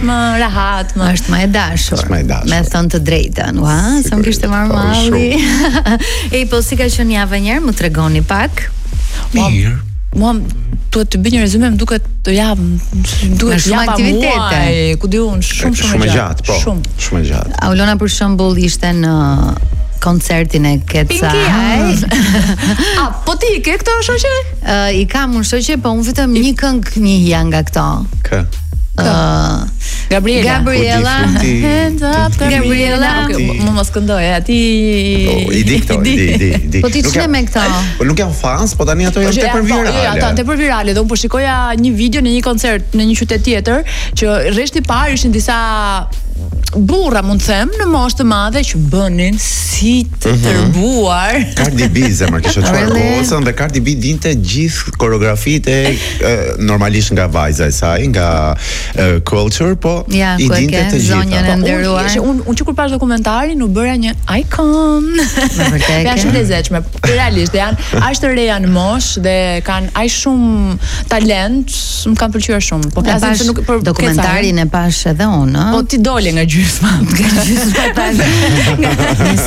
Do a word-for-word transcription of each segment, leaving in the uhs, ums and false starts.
më rahat, më është më e dashur. Është më e dashur. Me thënë të drejtën. Ua, sa më kishte marrë malli. Ej, po si ka qenë java njerë, më tregoni pak. Mirë. Mua duhet të bëj një rezume, më duket të jap, duhet të jap aktivitete, ku di unë, shumë shumë e gjatë, po. Shumë, shumë e gjatë. Aulona për shembull ishte në koncertin e Keca. A, po ti ke këto shoqe? Uh, I kam unë shoqe, po unë vetëm një këngë njihja nga këto. Kë? Uh, Gabriela. Gabriela. Hands up, Gabriela. Okay, më mos këndoj, aty. I di këto, i di, i di, i di. Po ti ç'le me këto? Po nuk jam fans, po tani ato janë tepër virale. Jo, ato janë tepër virale, dhe unë po shikoja një video në një koncert në një qytet tjetër, që rreshti i parë ishin disa burra, mund të them, në moshë të madhe që bënin si të tërbuar. Cardi B zemër kishte çuar gocën dhe Cardi B dinte gjithë koreografitë normalisht nga vajza e saj, nga uh, Culture, po ja, i dinte të gjitha. Zonjën e nderuar. Unë unë që kur pash dokumentarin u bëra një icon. Me vërtetë. Janë shumë lezetshme. Realisht janë aq të reja në moshë dhe kanë aq shumë talent, më kanë pëlqyer shumë. Po flasim se nuk për dokumentarin e pash edhe unë, ëh. Po ti dole nga gjysma. Nga gjysma tash. Një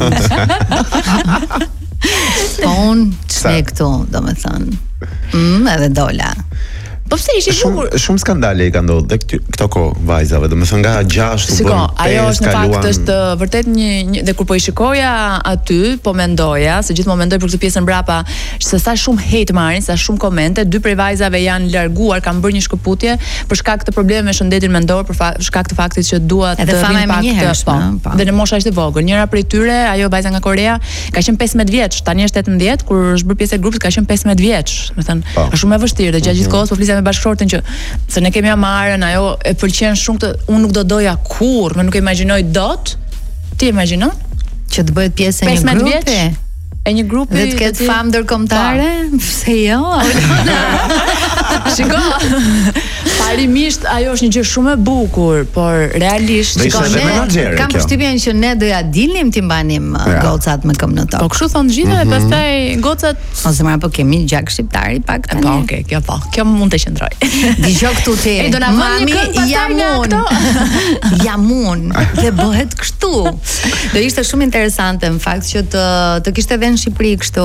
sekond. Po unë ç'ne këtu, domethënë. Mm, edhe dola. Po pse ishi bukur? Shumë shumë skandale i ka ndodhur dhe këto kohë vajzave, domethënë nga gjashtë u bën. Ajo është në fakt është vërtet një, një dhe kur po i shikoja aty, po mendoja, se gjithmonë mendoj për këtë pjesën mbrapa, se sa shumë hate marrin, sa shumë komente, dy prej vajzave janë larguar, kanë bërë një shkëputje për shkak të problemeve me shëndetin mendor, për shkak të faktit që duat të vinë pak të po. Dhe në mosha ishte vogël. Njëra prej tyre, ajo vajza nga Korea, ka qenë pesëmbëdhjetë vjeç, tani është tetëmbëdhjetë, kur është bërë pjesë e grupit ka qenë pesëmbëdhjetë vjeç. Do të thënë, është shumë e vështirë dhe gjatë gjithë kohës po flisja me bashkëshorten që se ne kemi amarën, ajo e pëlqen shumë të, unë nuk do doja kurrë, më nuk e imagjinoj dot. Ti e imagjinon që të bëhet pjesë e një grupi? E një grupi dhe të ketë famë ndërkombëtare? Pse jo? Shiko, parimisht ajo është një gjë shumë e bukur, por realisht shiko, ne kam përshtypjen që ne do ja dilnim ti mbanim ja. gocat me këmbë në tokë. Po kështu thonë gjithë, mm -hmm. pastaj gocat ose më po kemi gjak shqiptari pak tani. Po, okay, kjo po. Kjo mund të qëndroj. Dgjoj këtu ti. E do na vëmë një këngë jam unë. Jam unë dhe bëhet kështu. Do ishte shumë interesante në fakt që të të kishte edhe në Shqipëri kështu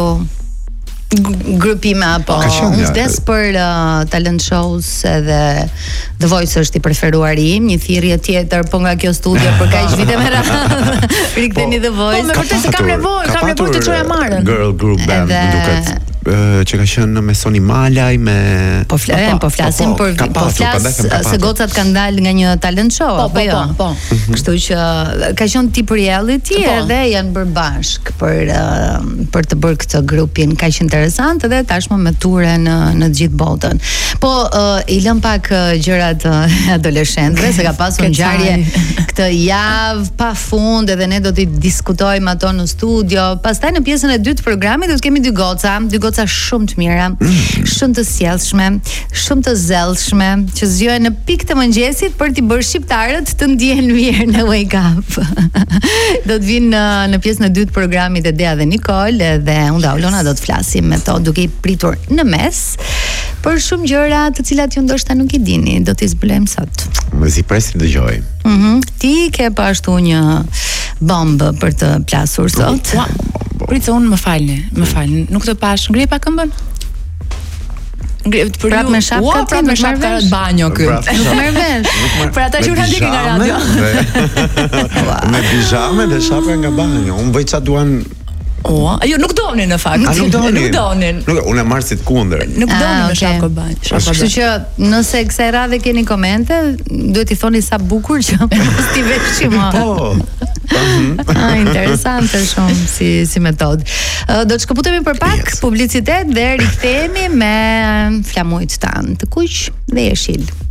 grupime apo unë vdes për uh, talent shows edhe The Voice është i preferuar im, një thirrje tjetër po nga kjo studio për kaq vite me radhë. Riktheni The Voice. Po me vërtetë se kam nevojë, kam nevojë të çoja marrën. Girl group band duket që ka qenë me Soni Malaj me po flasim po flasim për po flas se gocat kanë dalë nga një talent show apo jo po kështu që ka qenë tip reality edhe janë bërë bashk për për të bërë këtë grupin kaq interesant edhe tashmë me ture në në të gjithë botën. Po i lëm pak gjërat adoleshentëve se ka pasur ngjarje këtë javë pafund edhe ne do të diskutojmë ato në studio. Pastaj në pjesën e dytë të programit do të kemi dy goca, dy goca shumë të mira, mm. shumë të sjellshme, shumë të zellshme, që zgjohen në pikë të mëngjesit për t'i bërë shqiptarët të ndihen mirë në Wake Up. Do të vinë në, në pjesën e dytë të programit e Dea dhe Nikol dhe unë dhe Aulona do të flasim me to duke i pritur në mes për shumë gjëra të cilat ju ndoshta nuk i dini, do t'i zbulojmë sot. Më zi presi dëgjoj. Mhm. Ti ke pa ashtu një bombë për të plasur sot? Pritë, unë më falni, më falni. Nuk të pash, ngrej pa këmbën? Prap me shapka, wow, prap me shapka të banjo ky. Nuk merr vesh. Për ata që urhan dikë nga radio. Me pijame dhe shapka nga banjo. Unë bëj çfarë duan. O, ajo nuk donin në fakt. A nuk donin? Nuk donin. Nuk, unë e marr si të kundër. Nuk donin me shapka banjo. Kështu që nëse kësaj radhe keni komente, duhet i thoni sa bukur që mos t'i veshë më. Po. Ah, interesante shumë si si metodë. Uh, do të shkëputemi për pak yes. publicitet dhe rikthehemi me flamujt tan të kuq dhe jeshil.